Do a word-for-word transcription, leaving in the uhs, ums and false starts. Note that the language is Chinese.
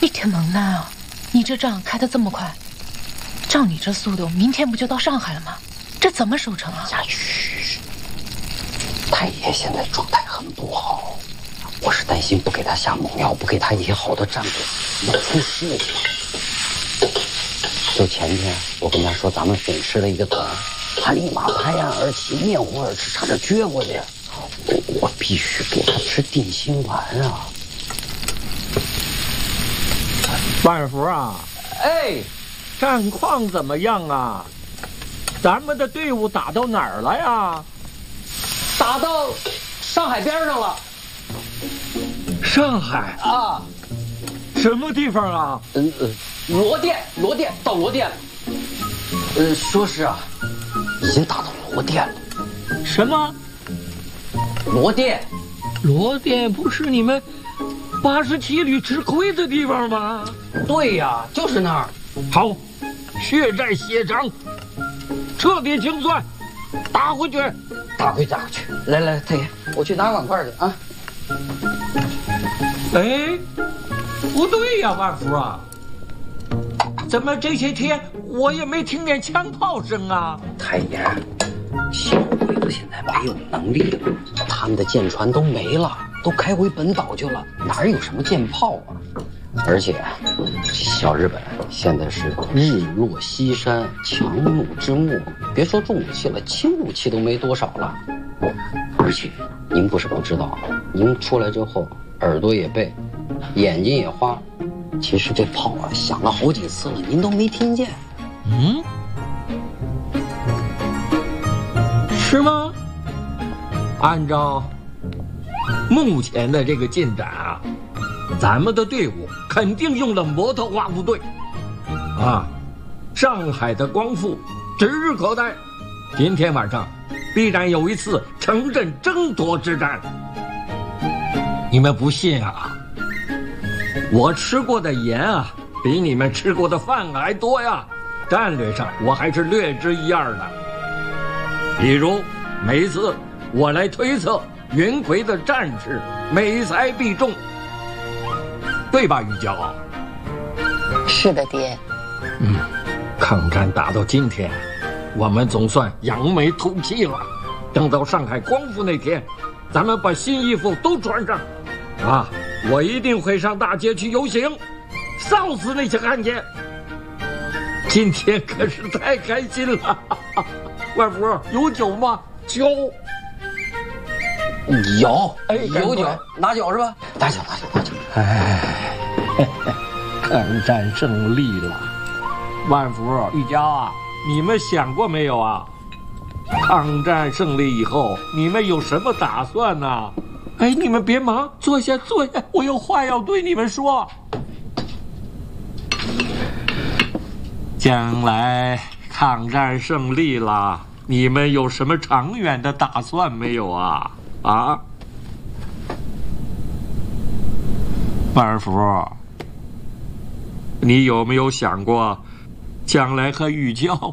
你挺能耐啊！你这仗开得这么快，照你这速度，明天不就到上海了吗？这怎么守城啊？ 呀，嘘！太爷现在状态很不好，我是担心不给他下猛药，不给他一些好的战果，要出事。就前天我跟他说咱们损失了一个团，他立马拍案而起，面红耳赤，差点撅过去。我我必须给他吃定心丸啊！ 万福啊， 哎， 战况怎么样啊？咱们的队伍打到哪儿了呀？ 打到上海边上了。 上海啊？ 什么地方啊？ 嗯呃，罗店，罗店到罗店了。呃，说是啊，已经打到罗店了。 什么？ 罗店？ 罗店不是你们八十七旅吃亏的地方吗？ 对呀，就是那儿。 好，血债血偿，彻底清算，打回去， 打回打回去。来来，太爷，我去拿碗筷去啊。 哎，不对呀，万福啊，怎么这些天我也没听见枪炮声啊？ 太爷，小鬼子现在没有能力了，他们的舰船都没了，都开回本岛去了，哪有什么舰炮啊？而且，小日本现在是日落西山，强弩之末，别说重武器了，轻武器都没多少了。而且，您不是不知道，您出来之后耳朵也背，眼睛也花，其实这炮啊响了好几次了，您都没听见。 嗯，是吗？按照目前的这个进展啊，咱们的队伍肯定用了摩托化部队，啊，上海的光复指日可待。今天晚上必然有一次城镇争夺之战。你们不信啊？我吃过的盐啊，比你们吃过的饭还多呀。战略上我还是略知一二的。比如每一次我来推测云葵的战士每猜必中，对吧，玉娇？ 是的，爹。 嗯，抗战打到今天，我们总算扬眉吐气了。等到上海光复那天，咱们把新衣服都穿上，啊，我一定会上大街去游行，烧死那些汉奸。今天可是太开心了。万福，有酒吗？酒。 有， 哎， 有酒，拿酒是吧？拿酒，拿酒，拿酒。 哎，抗战胜利了。万福、玉娇啊，你们想过没有啊？抗战胜利以后，你们有什么打算呢、啊？哎，你们别忙，坐下，坐下，我有话要对你们说。将来抗战胜利了，你们有什么长远的打算没有啊？啊？万儿福，你有没有想过，将来和玉娇